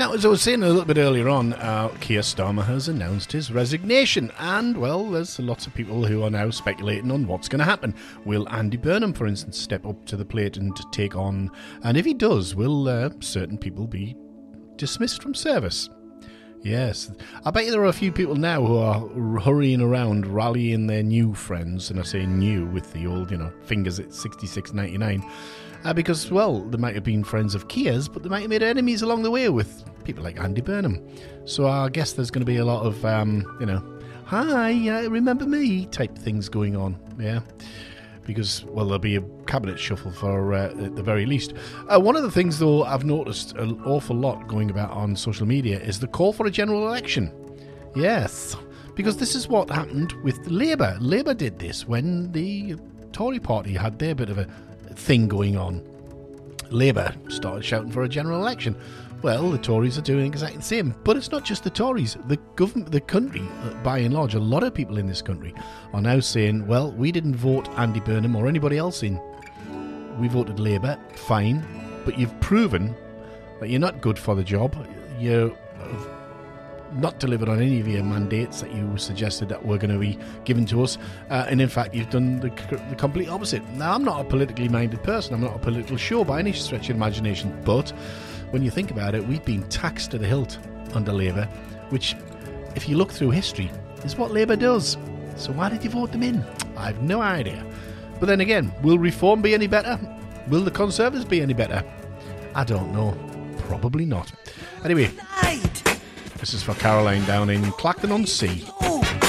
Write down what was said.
Now, as I was saying a little bit earlier on, Keir Starmer has announced his resignation. And, well, there's lots of people who are now speculating on what's going to happen. Will Andy Burnham, for instance, step up to the plate and take on... And if he does, will certain people be dismissed from service? Yes. I bet you there are a few people now who are hurrying around, rallying their new friends, and I say new with the old, fingers at 66.99, because, well, they might have been friends of Keir's, but they might have made enemies along the way with people like Andy Burnham. So I guess there's going to be a lot of, hi, remember me type things going on, yeah. Because, well, there'll be a cabinet shuffle for at the very least. One of the things, though, I've noticed an awful lot going about on social media is the call for a general election. Yes, because this is what happened with Labour. Labour did this when the Tory party had their bit of a thing going on. Labour started shouting for a general election. Well, the Tories are doing exactly the same. But it's not just the Tories. The government, the country, by and large, a lot of people in this country are now saying, well, we didn't vote Andy Burnham or anybody else in. We voted Labour, fine. But you've proven that you're not good for the job. You're not delivered on any of your mandates that you suggested that were going to be given to us. And in fact, you've done the complete opposite. Now, I'm not a politically minded person. I'm not a political show by any stretch of imagination. But when you think about it, we've been taxed to the hilt under Labour, which, if you look through history, is what Labour does. So why did you vote them in? I have no idea. But then again, will reform be any better? Will the Conservatives be any better? I don't know. Probably not. Anyway, this is for Caroline down in Clacton-on-Sea.